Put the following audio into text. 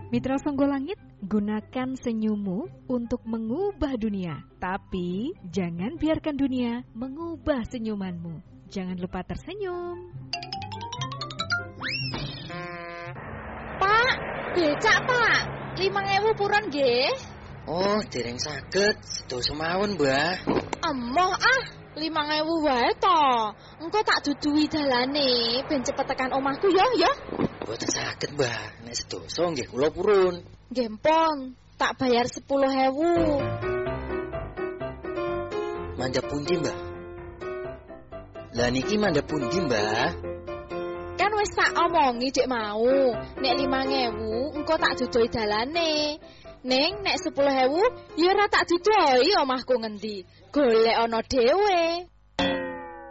Mitra Songgolangit, gunakan senyummu untuk mengubah dunia. Tapi jangan biarkan dunia mengubah senyumanmu. Jangan lupa tersenyum. Pak, becak Pak, 5.000 puron nggih. Oh, dereng saged, sedoso mawon, Mbah. Emoh 5.000 wae to. Engko tak duduhi dalane ben cepet tekan omahku ya. Boten saged, Mbah. Nek sedoso nggih kula purun. Nggih pon, tak bayar 10.000. Mandhap pundi, Mbah? Lah niki mandhap pundi, Mbah? Kan wis tak omongi dik mau, nek 5.000 engko tak duduhi dalane. Ning nek 10.000 ya ora tak duduhi omahku ngendi. Golek ana dhewe.